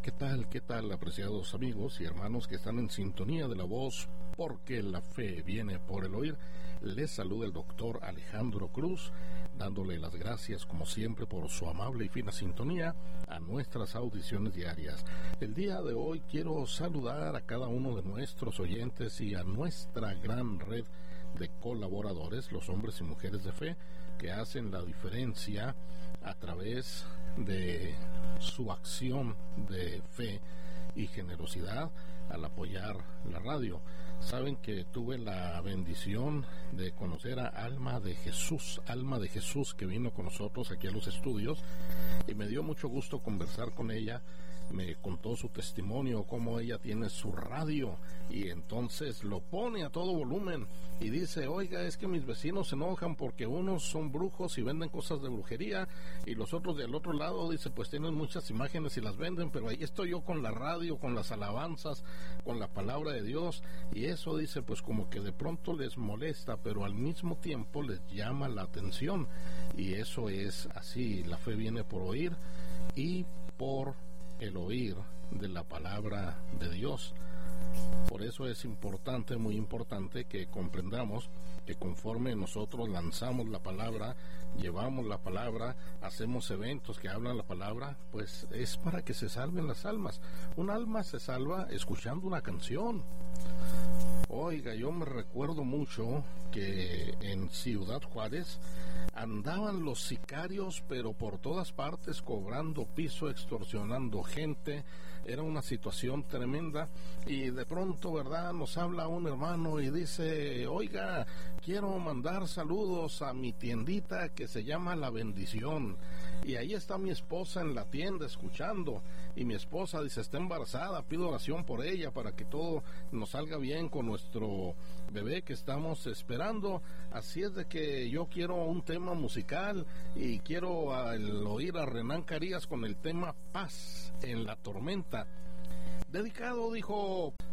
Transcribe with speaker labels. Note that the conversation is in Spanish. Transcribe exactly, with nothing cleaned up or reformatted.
Speaker 1: ¿qué tal? ¿Qué tal, apreciados amigos y hermanos que están en sintonía de la voz? Porque la fe viene por el oír. Les saluda el doctor Alejandro Cruz, dándole las gracias, como siempre, por su amable y fina sintonía a nuestras audiciones diarias. El día de hoy quiero saludar a cada uno de nuestros oyentes y a nuestra gran red de colaboradores, los hombres y mujeres de fe, que hacen la diferencia a través de su acción de fe y generosidad al apoyar la radio. Saben que tuve la bendición de conocer a Alma de Jesús, Alma de Jesús, que vino con nosotros aquí a los estudios, y me dio mucho gusto conversar con ella. Me contó su testimonio, cómo ella tiene su radio y entonces lo pone a todo volumen y dice: oiga, es que mis vecinos se enojan porque unos son brujos y venden cosas de brujería, y los otros del otro lado, dice, pues tienen muchas imágenes y las venden, pero ahí estoy yo con la radio, con las alabanzas, con la palabra de Dios, y eso, dice, pues como que de pronto les molesta, pero al mismo tiempo les llama la atención, y eso es así. La fe viene por oír y por el oír de la palabra de Dios. Por eso es importante, muy importante, que comprendamos que conforme nosotros lanzamos la palabra, llevamos la palabra, hacemos eventos que hablan la palabra, pues es para que se salven las almas. Un alma se salva escuchando una canción. Oiga, yo me recuerdo mucho que en Ciudad Juárez andaban los sicarios, pero por todas partes, cobrando piso, extorsionando gente. Era una situación tremenda, y de pronto, ¿verdad?, nos habla un hermano y dice: oiga, quiero mandar saludos a mi tiendita que se llama La Bendición, y ahí está mi esposa en la tienda escuchando, y mi esposa dice, está embarazada, pido oración por ella para que todo nos salga bien con nuestro bebé que estamos esperando. Así es de que yo quiero un tema musical y quiero al oír a Renán Carías con el tema Paz en la Tormenta, dedicado, dijo,